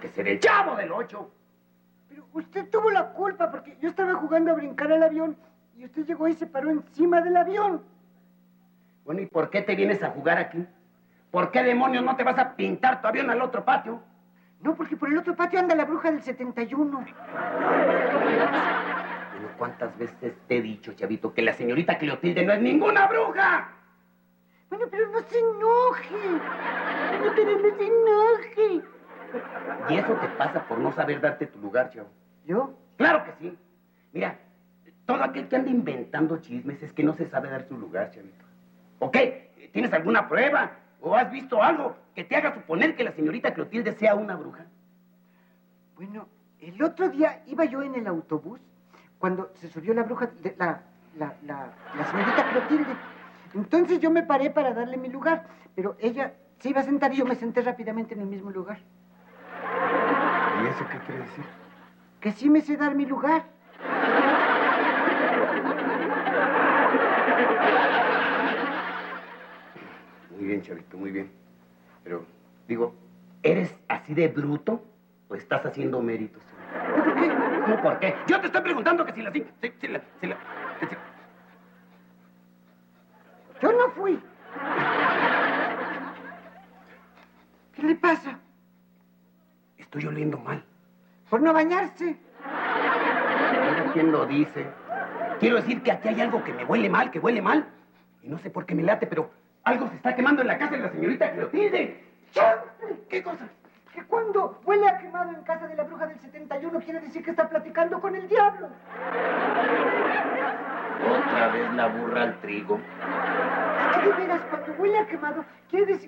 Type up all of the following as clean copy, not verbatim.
que ser el Chavo del Ocho. Pero usted tuvo la culpa porque yo estaba jugando a brincar al avión y usted llegó y se paró encima del avión. Bueno, ¿y por qué te vienes a jugar aquí? ¿Por qué demonios no te vas a pintar tu avión al otro patio? No, porque por el otro patio anda la bruja del 71. Bueno, ¿cuántas veces te he dicho, Chavito, que la señorita Cleotilde no es ninguna bruja? Bueno, pero no se enoje. Bueno, pero no se enoje. Y eso te pasa por no saber darte tu lugar, Chavo. ¿Yo? Claro que sí. Mira, todo aquel que anda inventando chismes es que no se sabe dar su lugar, Chavito. ¿O qué? ¿Tienes alguna prueba? ¿O has visto algo que te haga suponer que la señorita Clotilde sea una bruja? Bueno, el otro día iba yo en el autobús cuando se subió la bruja, la señorita Clotilde. Entonces yo me paré para darle mi lugar, pero ella se iba a sentar y yo me senté rápidamente en el mismo lugar. ¿Y eso qué quiere decir? Que sí me sé dar mi lugar. Muy bien, Chavito, muy bien. Pero, digo, ¿eres así de bruto o estás haciendo méritos? ¿Por qué? ¿Cómo por qué? Yo te estoy preguntando que si la... Yo no fui. ¿Qué le pasa? Estoy oliendo mal. Por no bañarse. Mira quién lo dice. Quiero decir que aquí hay algo que me huele mal, que huele mal. Y no sé por qué me late, pero algo se está quemando en la casa de la señorita Clotilde. ¿Qué cosa? Que cuando huele a quemado en casa de la bruja del 71 quiere decir que está platicando con el diablo. Otra vez la burra al trigo. Es que de veras, cuando huele a quemado quiere decir...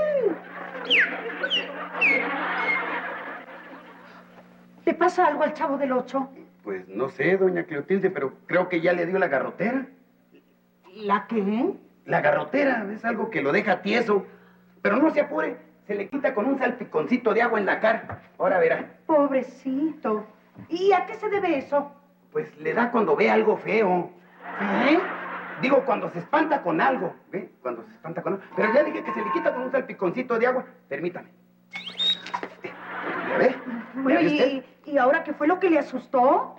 ¿Le pasa algo al Chavo del Ocho? Pues no sé, doña Clotilde, pero creo que ya le dio la garrotera. ¿La qué? La garrotera es algo que lo deja tieso. Pero no se apure, se le quita con un salpiconcito de agua en la cara. Ahora verá. Pobrecito. ¿Y a qué se debe eso? Pues le da cuando ve algo feo. ¿Eh? Digo, cuando se espanta con algo. ¿Ve? Cuando se espanta con algo. Pero ya dije que se le quita con un salpiconcito de agua. Permítame. ¿Ya ve? Bueno, ¿y ahora qué fue lo que le asustó?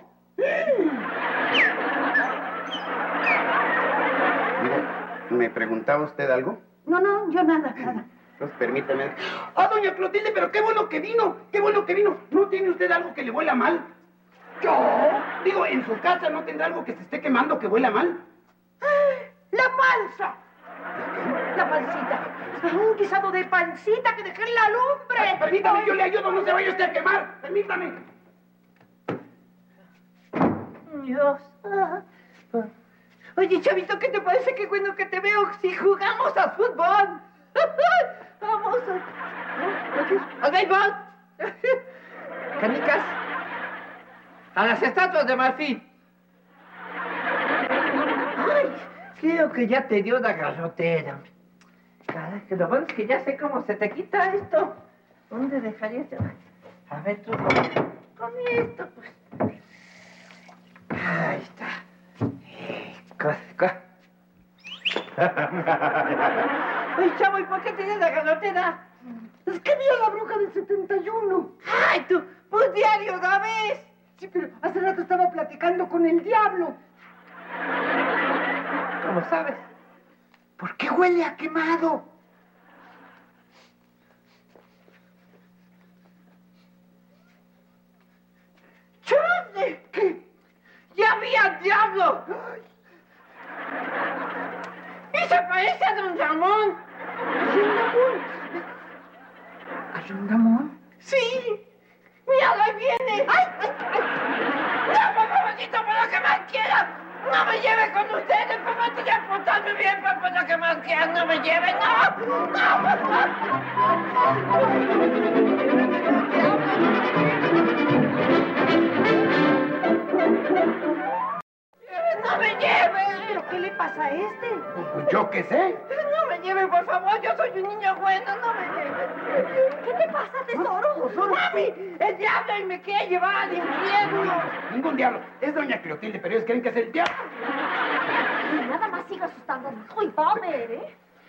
Mire, ¿me preguntaba usted algo? No, yo nada. Pues permítame. ¡Ah, doña Clotilde, pero qué bueno que vino! ¡Qué bueno que vino! ¿No tiene usted algo que le huela mal? ¿Yo? Digo, ¿en su casa no tendrá algo que se esté quemando que huela mal? ¡La panza! La pancita. Un guisado de pancita que dejé en la lumbre. Ay, permítame, yo le ayudo, no se vaya usted a quemar. Permítame. Dios. Oye, Chavito, ¿qué te parece? Qué bueno que te veo si jugamos al fútbol. Vamos al béisbol. Canicas, a las estatuas de marfil. Ay, creo que ya te dio la garrotera. Caray, que lo bueno es que ya sé cómo se te quita esto. ¿Dónde dejarías? A ver tú, con esto, pues. Ahí está. Ay, Chavo, ¿y por qué tienes la garrotera? Es que vi a la bruja del 71. ¡Ay, tú! ¡Pues diario una vez! Sí, pero hace rato estaba platicando con el diablo. ¿Cómo sabes? ¿Por qué huele a quemado? ¡Chale! ¿Qué? ¡Ya vi al diablo! Ay. ¡Y se parece a don Ramón! ¿A don Ramón? ¡Sí! ¡Míralo, ahí viene! ¡Ay! ¡No, papacito, por lo que más quiera! ¡No me lleve con ustedes! ¡Papá, te voy a portarme bien, papá, lo que más quiera! ¡No me lleve! ¡No! ¡No, papá! ¡No me lleve! ¿Pero qué le pasa a este? Pues yo qué sé. ¡No me lleve, por favor! Yo soy un niño bueno, no me lleve. ¿Qué te pasa, tesoro? ¡Mami! ¡El diablo y me quiere llevar al infierno! Ningún diablo. Es doña Clotilde, pero ellos creen que es el diablo. Nada más siga asustando. Uy, va a ver, ¿eh?